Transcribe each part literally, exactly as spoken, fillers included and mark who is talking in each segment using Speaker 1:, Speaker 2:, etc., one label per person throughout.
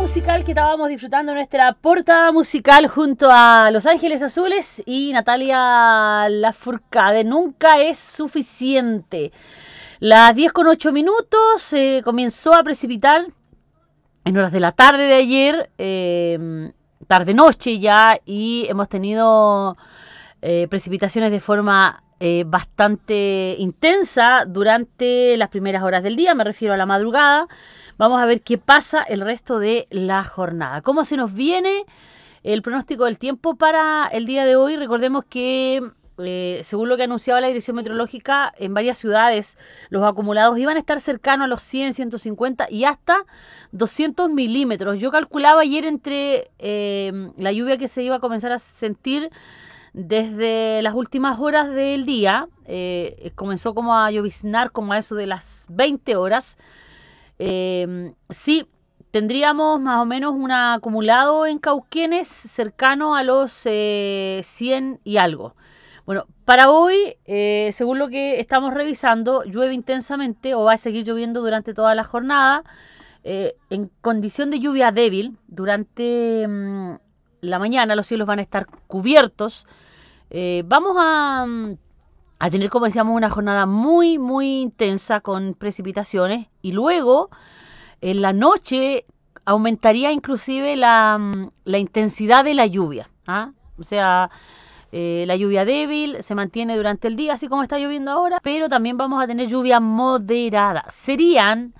Speaker 1: musical que estábamos disfrutando, nuestra portada musical junto a Los Ángeles Azules y Natalia Lafourcade. Nunca es suficiente. Las diez con ocho minutos eh, comenzó a precipitar en horas de la tarde de ayer, eh, tarde-noche ya, y hemos tenido eh, precipitaciones de forma eh, bastante intensa durante las primeras horas del día, me refiero a la madrugada. Vamos a ver qué pasa el resto de la jornada. ¿Cómo se nos viene el pronóstico del tiempo para el día de hoy? Recordemos que, eh, según lo que anunciaba la Dirección Meteorológica, en varias ciudades los acumulados iban a estar cercanos a los cien, ciento cincuenta y hasta doscientos milímetros. Yo calculaba ayer entre eh, la lluvia que se iba a comenzar a sentir desde las últimas horas del día. Eh, comenzó como a lloviznar como a eso de las veinte horas. Eh, sí, tendríamos más o menos un acumulado en Cauquenes cercano a los eh, cien y algo. Bueno, para hoy, eh, según lo que estamos revisando, llueve intensamente o va a seguir lloviendo durante toda la jornada, eh, en condición de lluvia débil. Durante mm, la mañana los cielos van a estar cubiertos. Eh, vamos a... a tener, como decíamos, una jornada muy, muy intensa con precipitaciones, y luego en la noche aumentaría inclusive la, la intensidad de la lluvia, ¿ah? O sea, eh, la lluvia débil se mantiene durante el día, así como está lloviendo ahora, pero también vamos a tener lluvia moderada. Serían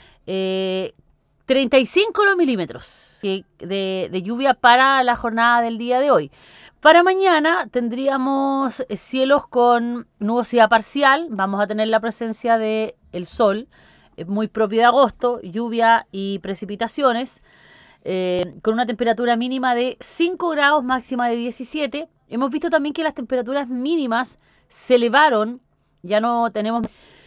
Speaker 1: eh, treinta y cinco los milímetros ¿sí? de, de lluvia para la jornada del día de hoy. Para mañana tendríamos cielos con nubosidad parcial, vamos a tener la presencia del sol, muy propio de agosto, lluvia y precipitaciones, eh, con una temperatura mínima de cinco grados, máxima de diecisiete. Hemos visto también que las temperaturas mínimas se elevaron, ya no tenemos...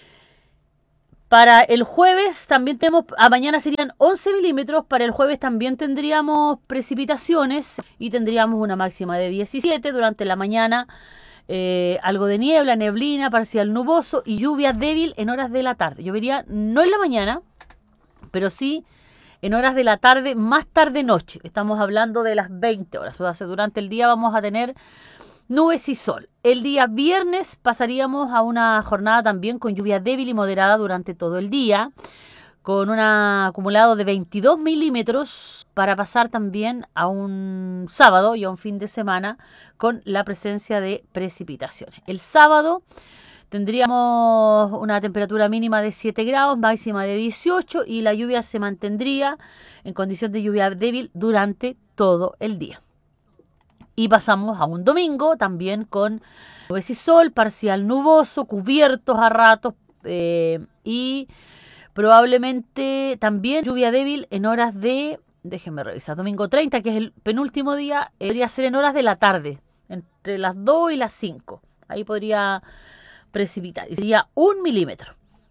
Speaker 1: Para el jueves también tenemos, a mañana serían once milímetros, para el jueves también tendríamos precipitaciones y tendríamos una máxima de diecisiete. Durante la mañana eh, algo de niebla, neblina, parcial nuboso y lluvia débil en horas de la tarde. Llovería no en la mañana, pero sí en horas de la tarde, más tarde noche. Estamos hablando de las veinte horas, o sea, durante el día vamos a tener nubes y sol. El día viernes pasaríamos a una jornada también con lluvia débil y moderada durante todo el día, con un acumulado de veintidós milímetros, para pasar también a un sábado y a un fin de semana con la presencia de precipitaciones. El sábado tendríamos una temperatura mínima de siete grados, máxima de dieciocho, y la lluvia se mantendría en condición de lluvia débil durante todo el día. Y pasamos a un domingo también con nubes y sol, parcial nuboso, cubiertos a ratos eh, y probablemente también lluvia débil en horas de, déjenme revisar, domingo treinta, que es el penúltimo día, eh, podría ser en horas de la tarde, entre las dos y las cinco. Ahí podría precipitar y sería un milímetro.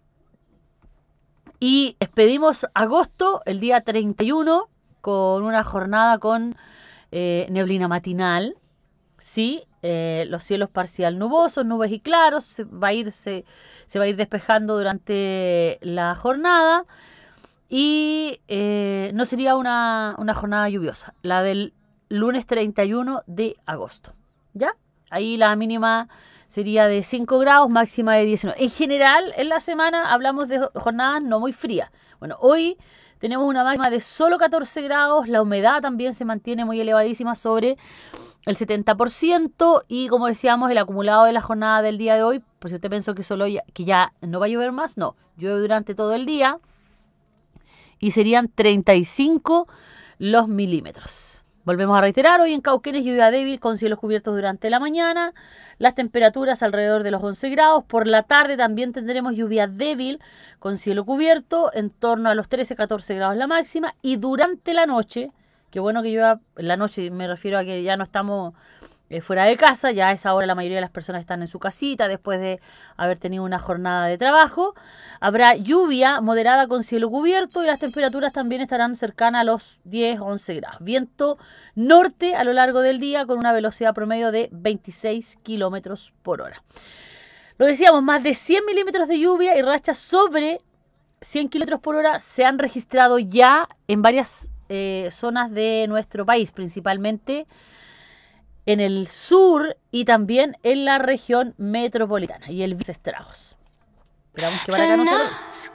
Speaker 1: Y despedimos agosto el día treinta y uno con una jornada con Eh, neblina matinal, sí, eh, los cielos parcial nubosos, nubes y claros, se va a ir, se, se va a ir despejando durante la jornada y eh, no sería una, una jornada lluviosa, la del lunes treinta y uno de agosto, ¿ya? Ahí la mínima sería de cinco grados, máxima de diecinueve. En general, en la semana hablamos de jornadas no muy frías. Bueno, hoy tenemos una máxima de solo catorce grados, la humedad también se mantiene muy elevadísima, sobre el setenta por ciento, y como decíamos, el acumulado de la jornada del día de hoy, por si usted pensó que solo ya, que ya no va a llover más, no, llueve durante todo el día y serían treinta y cinco los milímetros. Volvemos a reiterar, hoy en Cauquenes lluvia débil con cielos cubiertos durante la mañana, las temperaturas alrededor de los once grados, por la tarde también tendremos lluvia débil con cielo cubierto, en torno a los trece, catorce grados la máxima, y durante la noche, qué bueno que llueva en la noche, me refiero a que ya no estamos eh, fuera de casa, ya a esa hora la mayoría de las personas están en su casita después de haber tenido una jornada de trabajo. Habrá lluvia moderada con cielo cubierto y las temperaturas también estarán cercanas a los diez, once grados. Viento norte a lo largo del día con una velocidad promedio de veintiséis kilómetros por hora. Lo decíamos, más de cien milímetros de lluvia y rachas sobre cien kilómetros por hora se han registrado ya en varias eh, zonas de nuestro país, principalmente en el sur y también en la región metropolitana y el estragos. Esperamos que para acá no se lo